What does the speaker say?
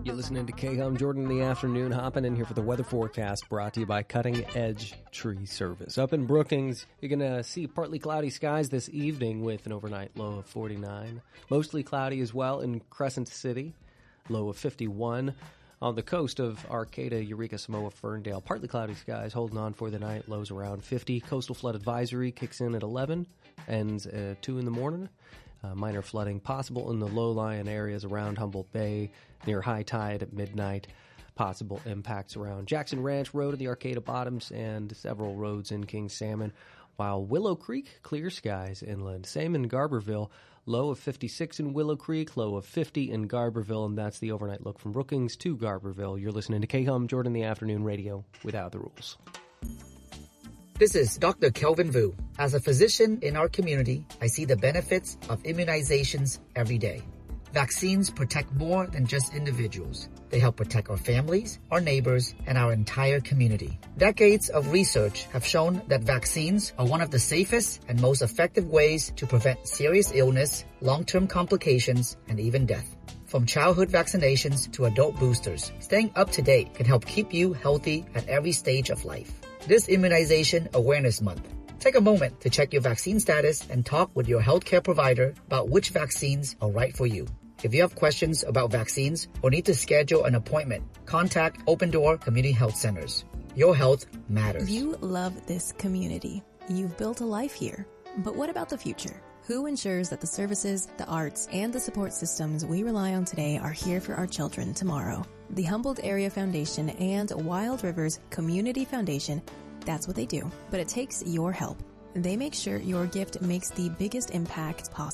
You're listening to KHUM, Jordan in the afternoon, hopping in here for the weather forecast brought to you by Cutting Edge Tree Service. Up in Brookings, you're going to see partly cloudy skies this evening with an overnight low of 49. Mostly cloudy as well in Crescent City, low of 51. On the coast of Arcata, Eureka, Samoa, Ferndale, partly cloudy skies holding on for the night, lows around 50. Coastal flood advisory kicks in at 11, ends at 2 in the morning. Minor flooding possible in the low-lying areas around Humboldt Bay, near high tide at midnight. Possible impacts around Jackson Ranch Road at the Arcata Bottoms and several roads in King Salmon. While Willow Creek, clear skies inland. Same in Garberville, low of 56 in Willow Creek, low of 50 in Garberville, and that's the overnight look from Brookings to Garberville. You're listening to KHUM, Jordan in the Afternoon Radio, without the rules. This is Dr. Kelvin Vu. As a physician in our community, I see the benefits of immunizations every day. Vaccines protect more than just individuals. They help protect our families, our neighbors, and our entire community. Decades of research have shown that vaccines are one of the safest and most effective ways to prevent serious illness, long-term complications, and even death. From childhood vaccinations to adult boosters, staying up to date can help keep you healthy at every stage of life. This Immunization Awareness Month, take a moment to check your vaccine status and talk with your healthcare provider about which vaccines are right for you. If you have questions about vaccines or need to schedule an appointment, contact Open Door Community Health Centers. Your health matters. You love this community. You've built a life here. But what about the future? Who ensures that the services, the arts, and the support systems we rely on today are here for our children tomorrow? The Humboldt Area Foundation and Wild Rivers Community Foundation, that's what they do. But it takes your help. They make sure your gift makes the biggest impact possible.